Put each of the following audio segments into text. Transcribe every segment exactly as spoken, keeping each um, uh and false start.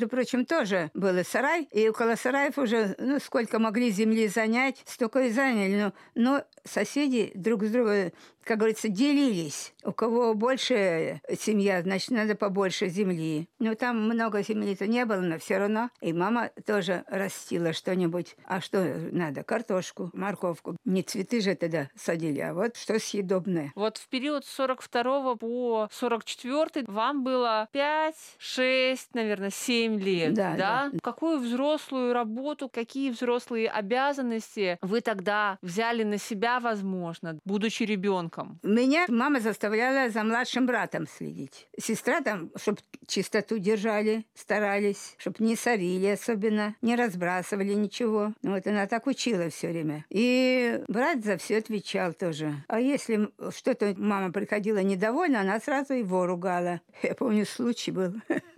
между прочим, тоже был и сарай, и около сараев уже, ну, сколько могли земли занять, столько и заняли. Но, но соседи друг с другом, как говорится, делились. У кого больше семья, значит, надо побольше земли. Ну, там много земли-то не было, но все равно. И мама тоже растила что-нибудь. А что надо? Картошку, морковку. Не цветы же тогда садили, а вот что съедобное. Вот в период с сорок второго по сорок четвёртый вам было пять, шесть, наверное, семь лет, да, да? да? Какую взрослую работу, какие взрослые обязанности вы тогда взяли на себя, возможно, будучи ребенком? Меня мама заставляла за младшим братом следить. Сестра там, чтобы чистоту держали, старались, чтобы не сорили особенно, не разбрасывали ничего. Вот она так учила все время. И брат за все отвечал тоже. А если что-то мама приходила недовольна, она сразу его ругала. Я помню, случай был.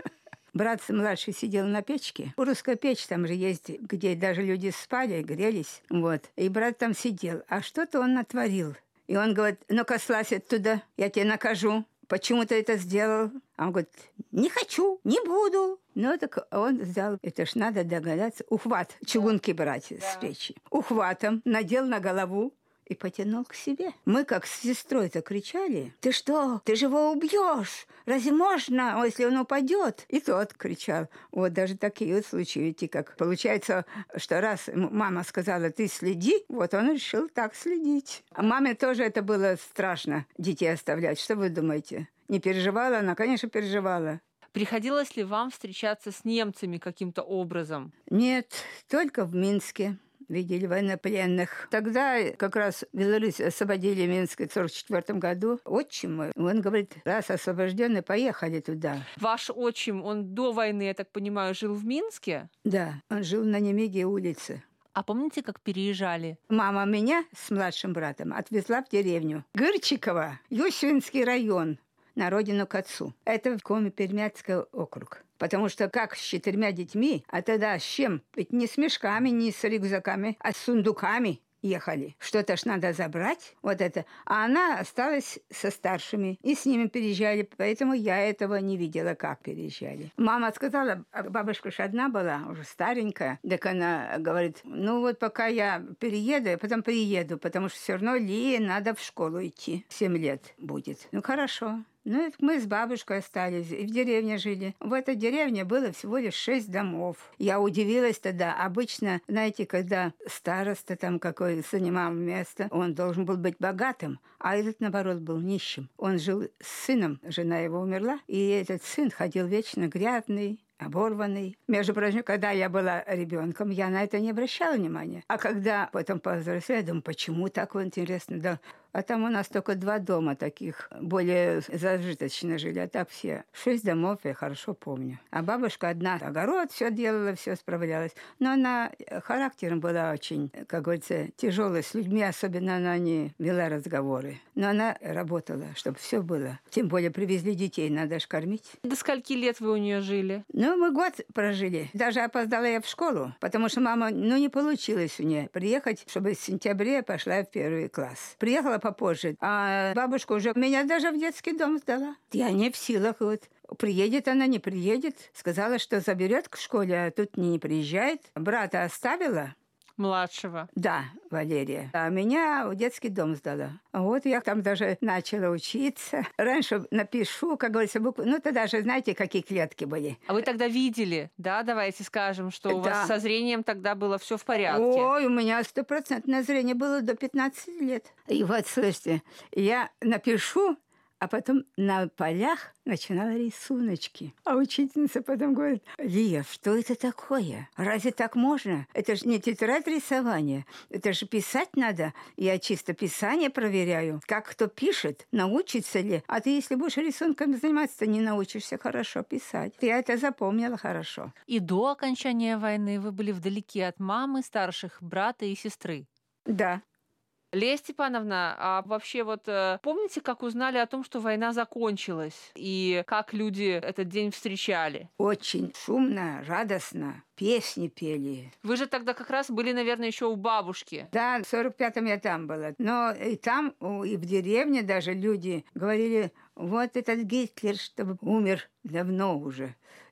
Брат младший сидел на печке. Русская печь там же есть, где даже люди спали, грелись. Вот. И брат там сидел. А что-то он натворил. И он говорит: ну-ка, слазь оттуда, я тебя накажу. Почему ты это сделал? А он говорит: не хочу, не буду. Ну, так он взял, это ж надо догадаться, ухват, чугунки брать да. с печи. Ухватом надел на голову и потянул к себе. Мы как с сестрой-то кричали: ты что, ты же его убьешь? Разве можно, если он упадет? И тот кричал. Вот даже такие вот случаи, видите, как получается, что раз мама сказала: ты следи, вот он решил так следить. А маме тоже это было страшно, детей оставлять. Что вы думаете? Не переживала она? Конечно, переживала. Приходилось ли вам встречаться с немцами каким-то образом? Нет, только в Минске. Видели военнопленных. Тогда как раз Беларусь освободили Минск в сорок четвёртом году. Отчим мой, он говорит: раз освобожденные, поехали туда. Ваш отчим, он до войны, я так понимаю, жил в Минске? Да, он жил на Немиге улице. А помните, как переезжали? Мама меня с младшим братом отвезла в деревню Гырчиково, Юсвинский район, на родину к отцу. Это в Коми-Пермяцкий округ. Потому что как с четырьмя детьми, а тогда с чем? Ведь не с мешками, не с рюкзаками, а с сундуками ехали. Что-то ж надо забрать, вот это. А она осталась со старшими, и с ними переезжали, поэтому я этого не видела, как переезжали. Мама сказала, бабушка ж одна была, уже старенькая, так она говорит: ну вот пока я перееду, я потом приеду, потому что все равно Лии надо в школу идти, семь лет будет. Ну хорошо. Ну, мы с бабушкой остались, и в деревне жили. В этой деревне было всего лишь шесть домов. Я удивилась тогда. Обычно, знаете, когда староста там какой занимал место, он должен был быть богатым, а этот, наоборот, был нищим. Он жил с сыном, жена его умерла, и этот сын ходил вечно грязный, оборванный. Между прочим, когда я была ребенком, я на это не обращала внимания. А когда потом повзрослела, я думаю, почему так вот интересно? Да. А там у нас только два дома таких, более зажиточно жили, а так все. Шесть домов я хорошо помню. А бабушка одна огород все делала, все справлялась. Но она характером была очень, как говорится, тяжелой с людьми, особенно она не вела разговоры. Но она работала, чтобы все было. Тем более привезли детей, надо ж кормить. До скольки лет вы у нее жили? Ну, мы год прожили. Даже опоздала я в школу, потому что мама, ну, не получилось у нее приехать, чтобы в сентябре пошла в первый класс. Приехала попозже, а бабушка уже меня даже в детский дом сдала. Я не в силах, вот. Приедет она, не приедет. Сказала, что заберет к школе, а тут не приезжает. Брата оставила. Младшего. Да, Валерия. А меня в детский дом сдала. Вот я там даже начала учиться. Раньше напишу, как говорится, буквы. Ну, тогда же знаете, какие клетки были. А вы тогда видели, да, давайте скажем, что у да. вас со зрением тогда было все в порядке? Ой, у меня стопроцентное зрение было до пятнадцати лет. И вот, слушайте, я напишу, а потом на полях начинала рисуночки. А учительница потом говорит: Лия, что это такое? Разве так можно? Это же не тетрадь рисования. Это же писать надо. Я чисто писание проверяю. Как кто пишет, научится ли. А ты, если будешь рисунками заниматься, то не научишься хорошо писать. Я это запомнила хорошо. И до окончания войны вы были вдалеке от мамы, старших брата и сестры? Да. Лея Степановна, а вообще вот помните, как узнали о том, что война закончилась, и как люди этот день встречали? Очень шумно, радостно. Песни пели. Вы же тогда как раз были, наверное, еще у бабушки. Да, в сорок пятом я там была. Но и там, и в деревне даже люди говорили: вот этот Гитлер, чтобы умер давно уже.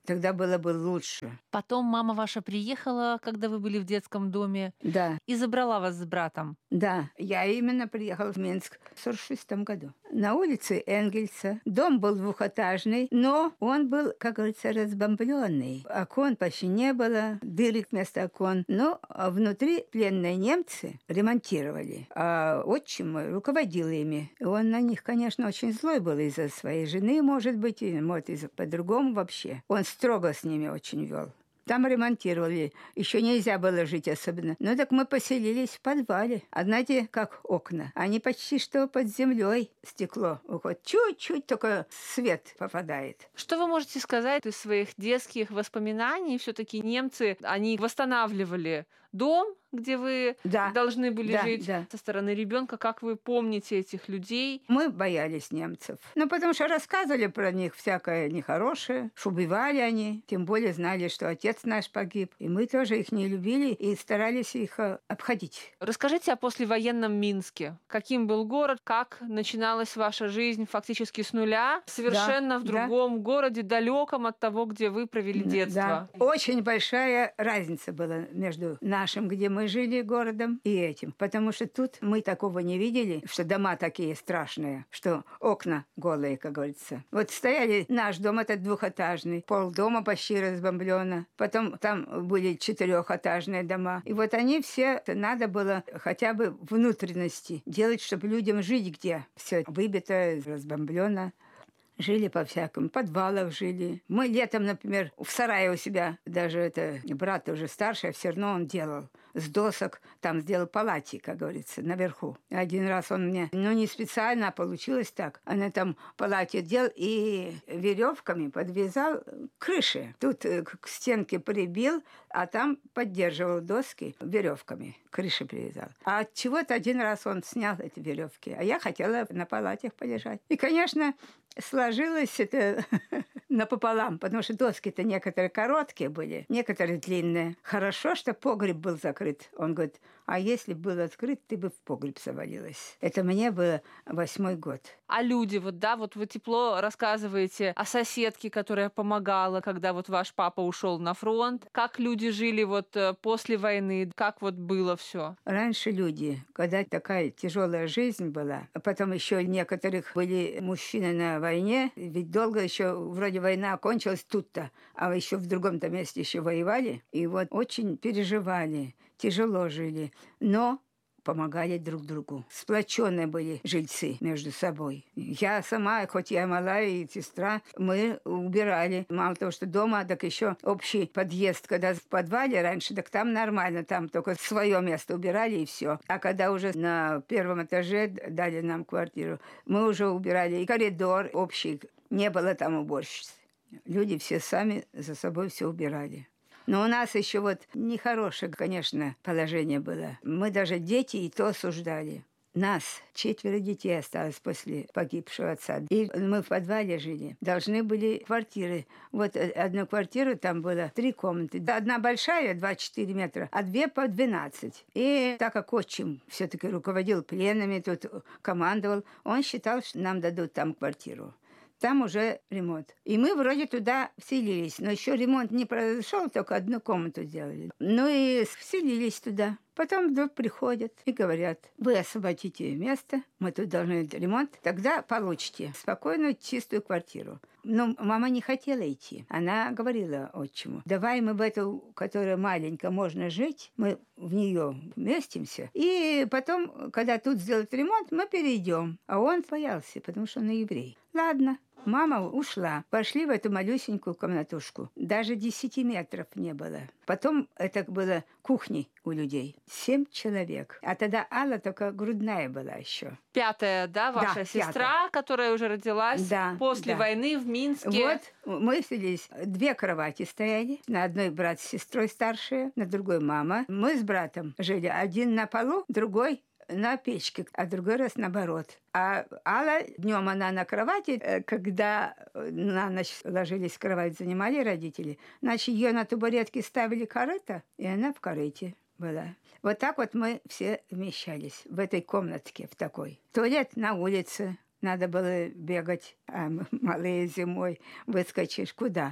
тогда было бы лучше. Потом мама ваша приехала, когда вы были в детском доме, Да, и забрала вас с братом. да, я именно приехала в Минск в сорок шестом году. На улице Энгельса. Дом был двухэтажный, но он был, как говорится, разбомбленный. Окон почти не было, дырок вместо окон. Но внутри пленные немцы ремонтировали. А отчим мой руководил ими. И он на них, конечно, очень злой был из-за своей жены, может быть, и может, из-за по-другому вообще. Он строго с ними очень вел. Там ремонтировали. Еще нельзя было жить особенно. Ну так мы поселились в подвале. А знаете, как окна? Они почти что под землей, стекло уходит. Чуть-чуть только свет попадает. Что вы можете сказать из своих детских воспоминаний? Все-таки немцы, они восстанавливали дом, где вы Да, должны были да, жить да. со стороны ребенка. Как вы помните этих людей? Мы боялись немцев. Ну, потому что рассказывали про них всякое нехорошее, что убивали они. Тем более знали, что отец наш погиб. И мы тоже их не любили и старались их э, обходить. Расскажите о послевоенном Минске. Каким был город? Как начиналась ваша жизнь фактически с нуля? Совершенно Да, в да. другом городе, далеком от того, где вы провели детство. Да. Очень большая разница была между нашим, где мы жили, городом, и этим. Потому что тут мы такого не видели, что дома такие страшные, что окна голые, как говорится. Вот стояли, наш дом этот двухэтажный, полдома почти разбомблено. Потом там были четырехэтажные дома. И вот они все, надо было хотя бы внутренности делать, чтобы людям жить где. Все выбито, разбомблено. Жили по-всякому, в подвалах жили. Мы летом, например, в сарае у себя, даже это брат уже старший, а все равно он делал с досок, там сделал палати, как говорится, наверху. Один раз он мне, ну не специально, а получилось так. Она там палати делал и веревками подвязал крыши. Тут к стенке прибил, а там поддерживал доски веревками, крыши привязал. А от чего-то один раз он снял эти веревки, а я хотела на палатях полежать. И, конечно, сложилось это напополам, потому что доски-то некоторые короткие были, некоторые длинные. Хорошо, что погреб был закрыт. Он говорит, а если был открыт, ты бы в погреб завалилась. Это мне было восьмой год. А люди, вот да, вот вы тепло рассказываете о соседке, которая помогала, когда вот ваш папа ушел на фронт. Как люди жили вот после войны, как вот было все? Раньше люди, когда такая тяжелая жизнь была, а потом еще некоторых были мужчины на войне, ведь долго еще вроде война окончилась тут-то, а еще в другом-то месте еще воевали, и вот очень переживали, тяжело жили, но помогали друг другу. Сплоченные были жильцы между собой. Я сама, хоть я малая и сестра, мы убирали. Мало того, что дома, так еще общий подъезд, когда в подвале раньше, так там нормально, там только свое место убирали и все. А когда уже на первом этаже дали нам квартиру, мы уже убирали и коридор общий. Не было там уборщицы. Люди все сами за собой все убирали. Но у нас еще вот нехорошее, конечно, положение было. Мы даже дети и то осуждали. Нас четверо детей осталось после погибшего отца. И мы в подвале жили. Должны были квартиры. Вот одну квартиру, там было три комнаты. Одна большая, двадцать четыре метра, а две по двенадцать. И так как отчим все-таки руководил пленами, тут командовал, он считал, что нам дадут там квартиру. Там уже ремонт. И мы вроде туда вселились. Но еще ремонт не произошел, только одну комнату сделали. Ну и вселились туда. Потом вдруг приходят и говорят, вы освободите место, мы тут должны ремонт, тогда получите спокойную чистую квартиру. Но мама не хотела идти. Она говорила отчиму, давай мы в эту, которая маленькая, можно жить, мы в нее вместимся. И потом, когда тут сделают ремонт, мы перейдем. А он боялся, потому что он еврей. Ладно. Мама ушла. Пошли в эту малюсенькую комнатушку. Даже десяти метров не было. Потом это было кухней у людей. Семь человек. А тогда Алла только грудная была еще. Пятая, да, ваша Да, сестра, пятая. Которая уже родилась Да, после да. войны в Минске. Вот мы селись. Две кровати стояли. На одной брат с сестрой старшая, на другой мама. Мы с братом жили. Один на полу, другой на печке, а другой раз наоборот. А Алла, днем она на кровати, когда на ночь ложились в кровать, занимали родители, значит, ее на табуретке ставили корыто, и она в корыте была. Вот так вот мы все вмещались в этой комнатке, в такой. Туалет на улице, надо было бегать, а малые зимой выскочишь куда?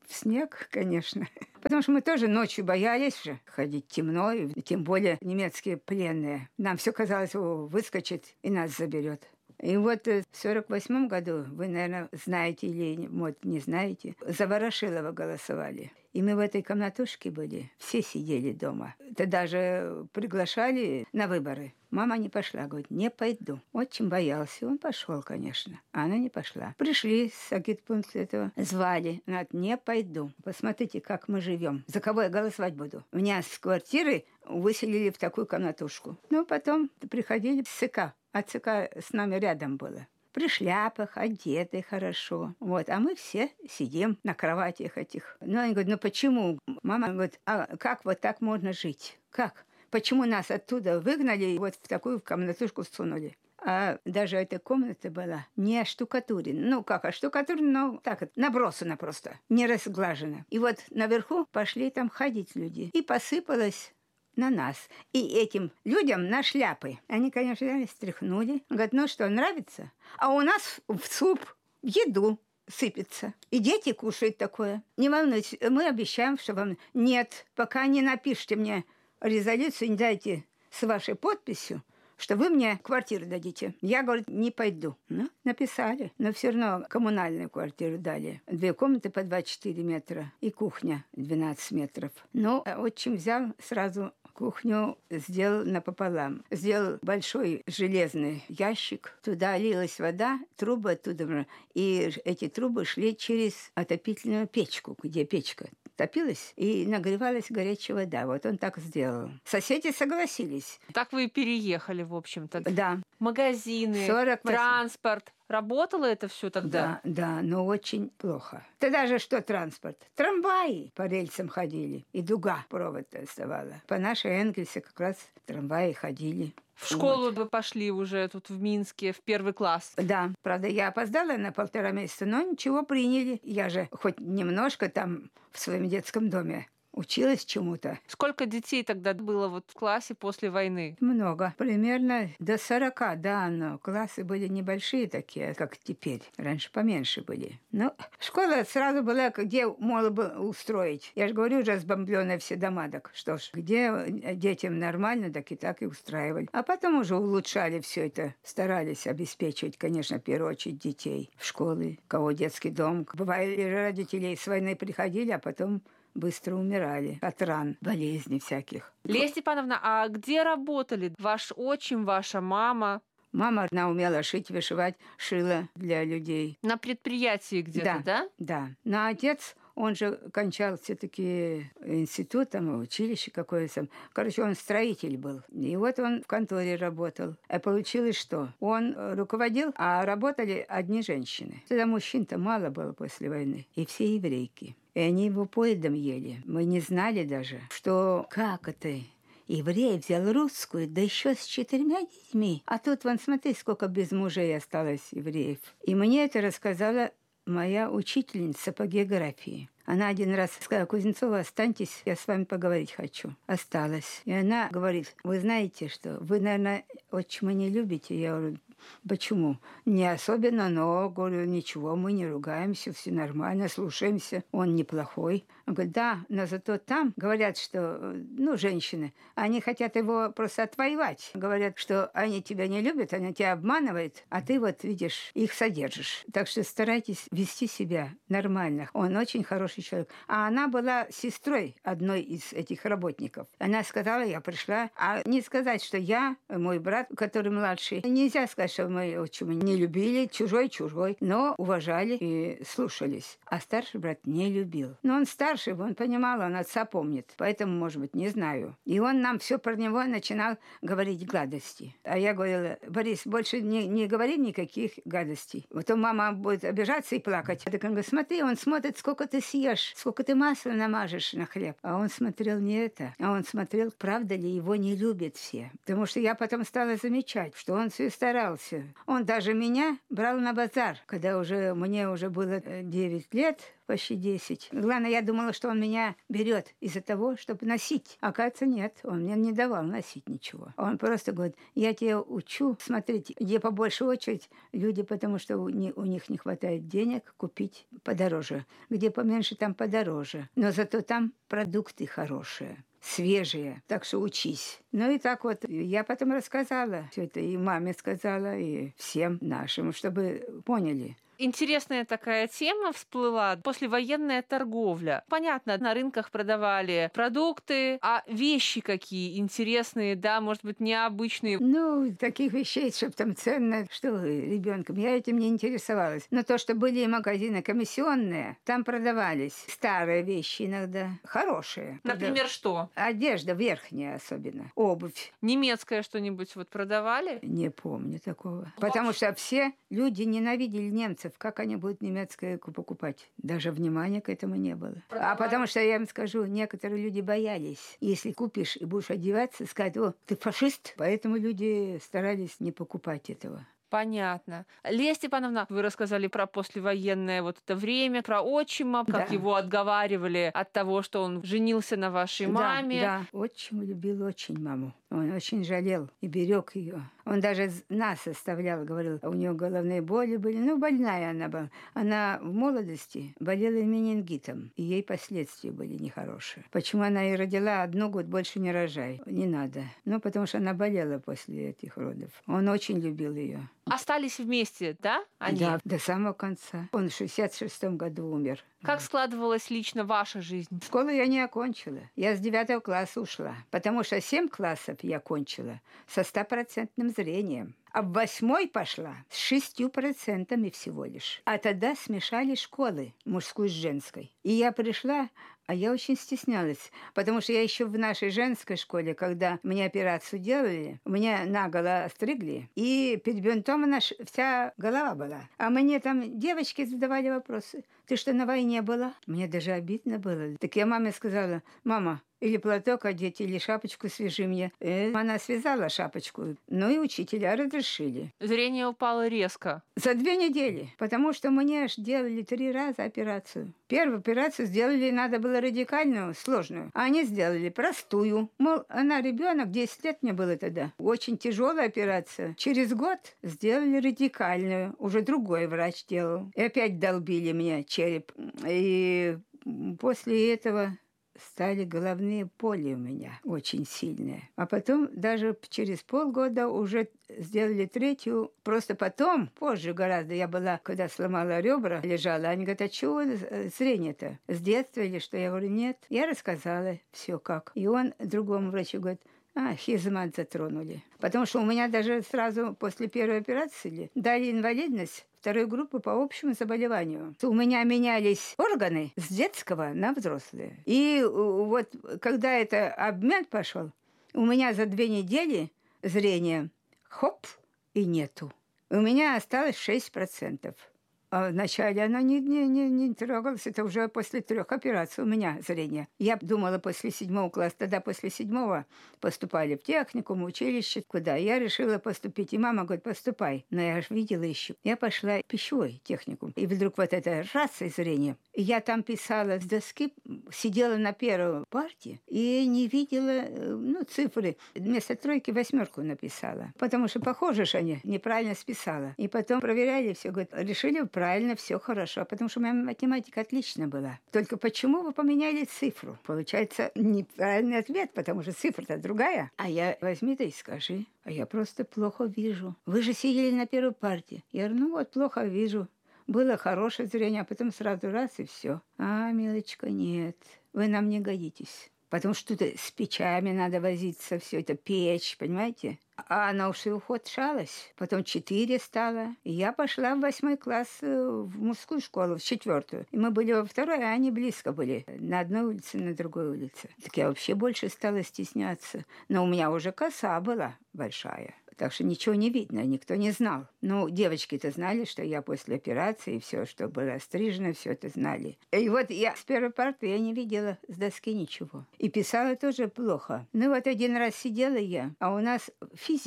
в снег, конечно. Потому что мы тоже ночью боялись же ходить темно, и тем более немецкие пленные. Нам все казалось, о, выскочит и нас заберет. И вот в сорок восьмом году, вы, наверное, знаете или, может, не знаете, за Ворошилова голосовали. И мы в этой комнатушке были, все сидели дома. Это даже приглашали на выборы. Мама не пошла, говорит, не пойду. Очень боялся, он пошел, конечно. А она не пошла. Пришли с агитпункта этого, звали. Она говорит, не пойду. Посмотрите, как мы живем. За кого я голосовать буду? Меня с квартиры выселили в такую комнатушку. Ну, потом приходили с ЦК. А ЦК с нами рядом было. При шляпах, одеты хорошо. Вот. А мы все сидим на кроватях этих. Ну, они говорят, ну почему? Мама говорит, а как вот так можно жить? Как? Почему нас оттуда выгнали и вот в такую комнатушку всунули? А даже эта комната была не оштукатурена. Ну, как оштукатурена, но так, набросана просто, не разглажена. И вот наверху пошли там ходить люди. И посыпалось на нас. И этим людям на шляпы. Они, конечно, взяли, стряхнули. Говорят, ну что, нравится? А у нас в суп, в еду сыпется. И дети кушают такое. Не волнуйтесь, мы обещаем, что вам... Нет, пока не напишите мне резолюцию, не дайте с вашей подписью, что вы мне квартиру дадите. Я, говорит, не пойду. Ну, написали. Но все равно коммунальную квартиру дали. Две комнаты по двадцать четыре метра и кухня двенадцать метров. Ну, отчим взял сразу... Кухню сделал напополам. Сделал большой железный ящик. Туда лилась вода, трубы оттуда. И эти трубы шли через отопительную печку, где печка топилась и нагревалась горячая вода. Вот он так сделал. Соседи согласились. Так вы и переехали, в общем-то. Да. Магазины, сорок восемь транспорт. Работало это все тогда? Да, да, но очень плохо. Тогда же что транспорт? Трамваи по рельсам ходили. И дуга провод оставала. По нашей Энгельсе как раз трамваи ходили. В школу Вот. вы пошли уже тут в Минске, в первый класс. Да, правда, я опоздала на полтора месяца, но ничего, приняли. Я же хоть немножко там в своем детском доме училась чему-то. Сколько детей тогда было вот в классе после войны? Много. Примерно до сорока, да, но классы были небольшие такие, как теперь. Раньше поменьше были. Но школа сразу была, где можно было устроить. Я же говорю, уже разбомбленные все дома, так что ж, где детям нормально, так и так и устраивали. А потом уже улучшали все это, старались обеспечивать, конечно, в первую очередь детей в школы, у кого детский дом. Бывали родители с войны приходили, а потом быстро умирали от ран, болезней всяких. Лея Степановна, а где работали ваш отчим, ваша мама? Мама, она умела шить, вышивать, шила для людей. На предприятии где-то, да? Да, да. Но отец, он же кончал все-таки институт, там, училище какое-то. Короче, он строитель был. И вот он в конторе работал. А получилось что? Он руководил, а работали одни женщины. Тогда мужчин-то мало было после войны. И все еврейки. И они его поедом ели. Мы не знали даже, что как это... Еврей взял русскую, да еще с четырьмя детьми. А тут, вон, смотри, сколько без мужей осталось евреев. И мне это рассказала моя учительница по географии. Она один раз сказала: Кузнецова, останьтесь, я с вами поговорить хочу. Осталась. И она говорит: вы знаете, что вы, наверное, отчима не любите? Я говорю: почему? Не особенно, но, говорю, ничего, мы не ругаемся, все нормально, слушаемся, он неплохой. Он говорит: да, но зато там говорят, что, ну, женщины, они хотят его просто отвоевать. Говорят, что они тебя не любят, они тебя обманывают, а ты вот, видишь, их содержишь. Так что старайтесь вести себя нормально. Он очень хороший человек. А она была сестрой одной из этих работников. Она сказала: я пришла. А не сказать, что я, мой брат, который младший, нельзя сказать, что мы отчима не любили, чужой-чужой, но уважали и слушались. А старший брат не любил. Но он старший, он понимал, он отца помнит. Поэтому, может быть, не знаю. И он нам все про него начинал говорить гадости. А я говорила: Борис, больше не, не говори никаких гадостей. Вот мама будет обижаться и плакать. Так он говорит: смотри, он смотрит, сколько ты съешь, сколько ты масла намажешь на хлеб. А он смотрел не это, а он смотрел, правда ли его не любят все. Потому что я потом стала замечать, что он все старался. Он даже меня брал на базар, когда уже мне уже было девять лет, почти десять. Главное, я думала, что он меня берет из-за того, чтобы носить. Оказывается, нет, он мне не давал носить ничего. Он просто говорит, я тебя учу смотреть, где побольше очередь, люди, потому что у, не, у них не хватает денег купить подороже. Где поменьше, там подороже. Но зато там продукты хорошие, свежие, так что учись. Ну и так вот, я потом рассказала все это, и маме сказала, и всем нашим, чтобы поняли. Интересная такая тема всплыла. Послевоенная торговля. Понятно, на рынках продавали продукты, а вещи какие интересные, да, может быть, необычные. Ну, таких вещей, чтобы там ценно, что ребенком, я этим не интересовалась. Но то, что были магазины комиссионные, там продавались старые вещи иногда, хорошие. Например, Продав... что? Одежда верхняя особенно, обувь. Немецкое что-нибудь вот продавали? Не помню такого. Потому что все люди ненавидели немцев. Как они будут немецкое покупать? Даже внимания к этому не было. Продавали. А потому что, я им скажу, некоторые люди боялись. Если купишь и будешь одеваться, сказать, о, ты фашист. Поэтому люди старались не покупать этого. Понятно. Лия Степановна, вы рассказали про послевоенное вот это время, про отчима, как да. его отговаривали от того, что он женился на вашей маме. Да, да. Отчим любил очень маму. Он очень жалел и берег ее. Он даже нас оставлял, говорил, у нее головные боли были. Ну, больная она была. Она в молодости болела менингитом, и ей последствия были нехорошие. Почему она и родила одну год, больше не рожай. Не надо. Ну, потому что она болела после этих родов. Он очень любил ее. Остались вместе, да, они? Да, до самого конца. Он в шестьдесят шестом году умер. Как складывалась лично ваша жизнь? Школу я не окончила. Я с девятого класса ушла, потому что семь классов я окончила со стопроцентным зрением. А в восьмой пошла с шестью процентами всего лишь. А тогда смешали школы, мужскую с женской. И я пришла, а я очень стеснялась, потому что я еще в нашей женской школе, когда мне операцию делали, меня наголо стригли, и перебинтована вся голова была. А мне там девочки задавали вопросы. Ты что, на войне была? Мне даже обидно было. Так я маме сказала, мама, или платок одеть, или шапочку свяжи мне. И она связала шапочку. Ну и учителя разрешили. Зрение упало резко. За две недели. Потому что мне аж делали три раза операцию. Первую операцию сделали, надо было радикальную, сложную. А они сделали простую. Мол, она ребенок, десять лет мне было тогда. Очень тяжелая операция. Через год сделали радикальную. Уже другой врач делал. И опять долбили мне череп. И после этого стали головные боли у меня очень сильные. А потом даже через полгода уже сделали третью. Просто потом, позже гораздо, я была, когда сломала ребра, лежала, они говорят, а чего зрение-то? С детства или что? Я говорю, нет. Я рассказала все как. И он другому врачу говорит, а, хизмат затронули. Потому что у меня даже сразу после первой операции дали инвалидность второй группы по общему заболеванию. У меня менялись органы с детского на взрослые. И вот когда это обмен пошел, у меня за две недели зрение хоп и нету. У меня осталось шесть процентов. А вначале оно не, не, не, не трогалось. Это уже после трех операций у меня зрение. Я думала после седьмого класса. Тогда после седьмого поступали в техникум, в училище. Куда? Я решила поступить. И мама говорит, поступай. Но я же видела еще. Я пошла в пищевой техникум. И вдруг вот это раз и зрение. И я там писала с доски, сидела на первой партии и не видела ну, цифры. Вместо тройки восьмерку написала. Потому что похоже, что они неправильно списала. И потом проверяли все. Говорят, решили правильно, все хорошо, потому что у меня математика отлично была. Только почему вы поменяли цифру? Получается неправильный ответ, потому что цифра-то другая. А я возьми да и скажи, а я просто плохо вижу. Вы же сидели на первой партии. Я говорю, ну вот плохо вижу. Было хорошее зрение, а потом сразу раз и все. А, милочка, нет, вы нам не годитесь. Потому что тут с печами надо возиться, все это печь, понимаете? А она уж и ухудшалась. Потом четыре стало. И я пошла в восьмой класс в мужскую школу, в четвертую. И мы были во второй, а они близко были. На одной улице, на другой улице. Так я вообще больше стала стесняться. Но у меня уже коса была большая. Так что ничего не видно, никто не знал. Ну, девочки-то знали, что я после операции, все, что было стрижено, все это знали. И вот я с первой парты я не видела с доски ничего. И писала тоже плохо. Ну, вот один раз сидела я, а у нас физик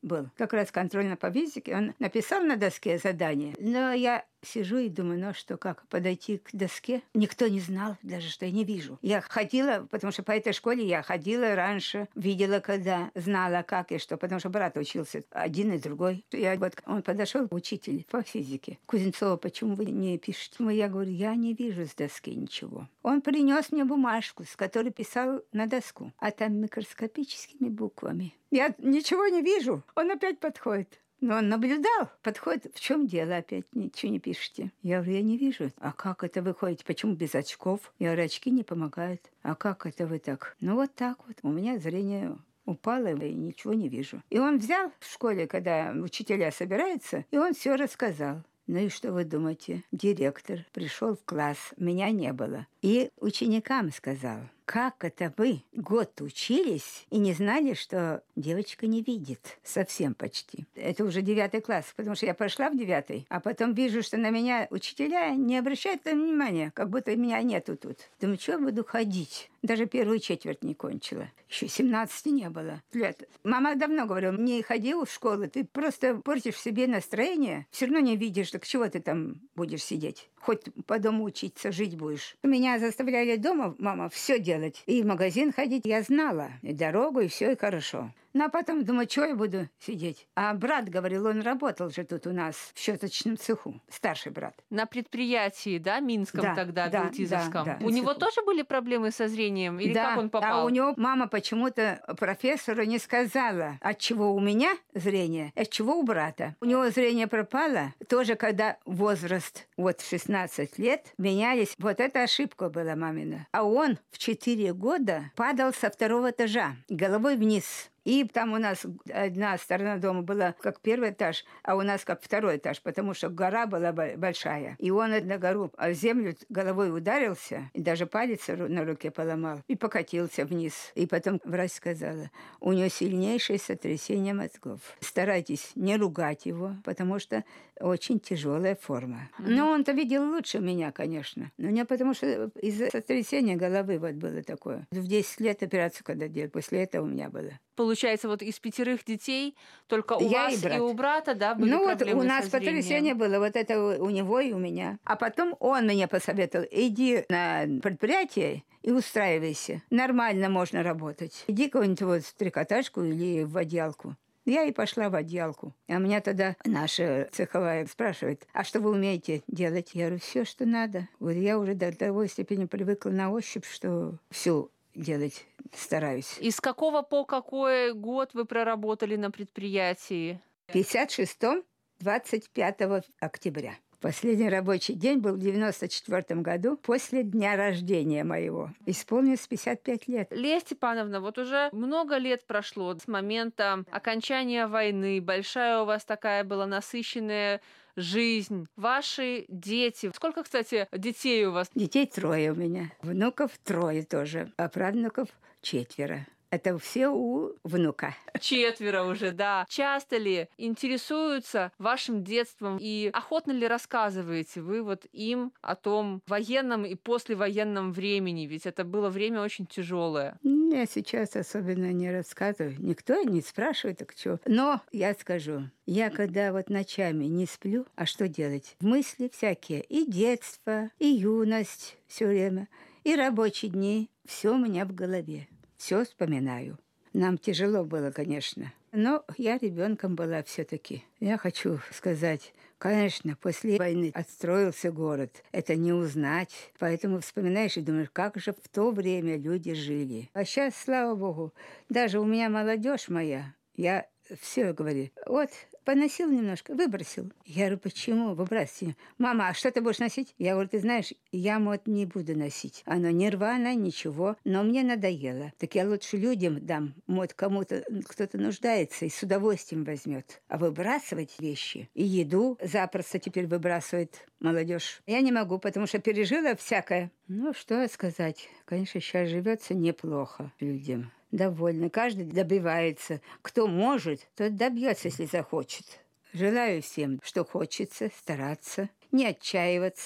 был, как раз контрольно по физике. Он написал на доске задание, но я сижу и думаю, ну что, как подойти к доске? Никто не знал даже, что я не вижу. Я ходила, потому что по этой школе я ходила раньше, видела, когда знала, как и что, потому что брат учился один и другой. Я, вот, он подошел, учитель по физике. Кузнецова, почему вы не пишете? Я говорю, я не вижу с доски ничего. Он принес мне бумажку, с которой писал на доску, а там микроскопическими буквами. Я ничего не вижу. Он опять подходит. Но он наблюдал, подходит, в чем дело опять, ничего не пишете. Я говорю, я не вижу. А как это вы ходите? Почему без очков? Я говорю, очки не помогают. А как это вы так? Ну вот так вот. У меня зрение упало, и ничего не вижу. И он взял в школе, когда учителя собираются, и он все рассказал. Ну и что вы думаете? Директор пришел в класс, меня не было. И ученикам сказал, как это вы год учились и не знали, что девочка не видит совсем почти. Это уже девятый класс, потому что я пошла в девятый, а потом вижу, что на меня учителя не обращают внимания, как будто меня нету тут. Думаю, что я буду ходить? Даже первую четверть не кончила. Еще семнадцати не было лет. Мама давно говорила, не ходи в школу, ты просто портишь себе настроение, все равно не видишь, так чего ты там будешь сидеть? Хоть по дому учиться, жить будешь. Меня заставляли дома, мама, все делать. И в магазин ходить я знала. И дорогу, и все, и хорошо. Ну, а потом думаю, что я буду сидеть? А брат говорил, он работал же тут у нас в щеточном цеху. Старший брат. На предприятии, да, Минском да, тогда, да, Билтизовском? Да, да, у него цеху. тоже были проблемы со зрением? Или да, как он попал? А у него мама почему-то профессору не сказала, от чего у меня зрение, от чего у брата. У него зрение пропало, тоже когда возраст, вот в шестнадцать лет, менялись. Вот эта ошибка была мамина. А он в четыре года падал со второго этажа, головой вниз. И там у нас одна сторона дома была как первый этаж, а у нас как второй этаж, потому что гора была большая. И он на гору, а в землю головой ударился, и даже палец на руке поломал, и покатился вниз. И потом врач сказала, у него сильнейшее сотрясение мозгов. Старайтесь не ругать его, потому что очень тяжелая форма. Mm-hmm. Но он-то видел лучше меня, конечно. Но не потому что из-за сотрясения головы вот было такое. В десять лет операцию когда делали, после этого у меня было. Получается, вот из пятерых детей только у я вас и, и у брата, да, были ну, проблемы вот у нас со зрением? потрясение было, вот это у него и у меня. А потом он мне посоветовал, иди на предприятие и устраивайся. Нормально можно работать. Иди кого-нибудь вот в трикотажку или в одеялку. Я и пошла в отделку. А меня тогда наша цеховая спрашивает, а что вы умеете делать? Я говорю, все, что надо. Вот я уже до того степени привыкла на ощупь, что все делать стараюсь. И с какого по какой год вы проработали на предприятии? В пятьдесят шестом, двадцать пятого октября. Последний рабочий день был в девяносто четвёртом году, после дня рождения моего. Исполнилось пятьдесят пять лет. Лея Степановна, вот уже много лет прошло с момента окончания войны. Большая у вас такая была насыщенная жизнь. Ваши дети. Сколько, кстати, детей у вас? Детей трое у меня. Внуков трое тоже. А правнуков четверо. Это все у внука. Четверо уже, да. Часто ли интересуются вашим детством и охотно ли рассказываете вы вот им о том военном и послевоенном времени? Ведь это было время очень тяжелое. Я сейчас особенно не рассказываю. Никто не спрашивает, так что. Но я скажу, я когда вот ночами не сплю, а что делать? Мысли всякие. И детство, и юность все время, и рабочие дни. Все у меня в голове. Все вспоминаю. Нам тяжело было, конечно. Но я ребенком была все-таки. Я хочу сказать, конечно, после войны отстроился город. Это не узнать. Поэтому вспоминаешь и думаешь, как же в то время люди жили. А сейчас, слава богу, даже у меня молодежь моя, я все говорю, вот поносил немножко, выбросил. Я говорю, почему выбрасывать? Мама, а что ты будешь носить? Я говорю, ты знаешь, я мод не буду носить. Оно не рвано, ничего, но мне надоело. Так я лучше людям дам. Мод кому-то, кто-то нуждается и с удовольствием возьмет. А выбрасывать вещи и еду запросто теперь выбрасывает молодежь. Я не могу, потому что пережила всякое. Ну, что сказать. Конечно, сейчас живется неплохо людям. Довольно. Каждый добивается. Кто может, тот добьется, если захочет. Желаю всем, что хочется, стараться, не отчаиваться,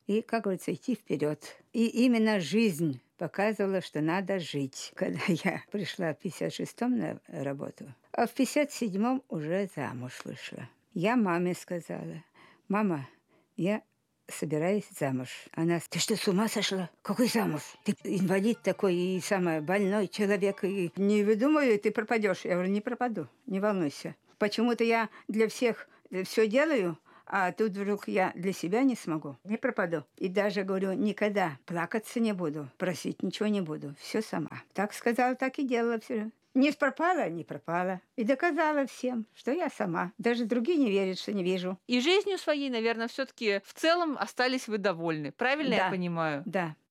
и, как говорится, идти вперед. И именно жизнь показывала, что надо жить. Когда я пришла в пятьдесят шестом на работу, а в пятьдесят седьмом уже замуж вышла. Я маме сказала: «Мама, я собираюсь замуж». Она: «Ты что, с ума сошла? Какой замуж? Ты инвалид такой и самый больной человек, и не выдумывай, ты пропадешь». Я говорю: «Не пропаду, не волнуйся. Почему-то я для всех все делаю, а тут вдруг я для себя не смогу, не пропаду. И даже, говорю, никогда плакаться не буду, просить ничего не буду, все сама». Так сказала, так и делала все. Не пропала, не пропала. И доказала всем, что я сама. Даже другие не верят, что не вижу. И жизнью своей, наверное, все-таки в целом остались вы довольны. Правильно Да, я понимаю? Да.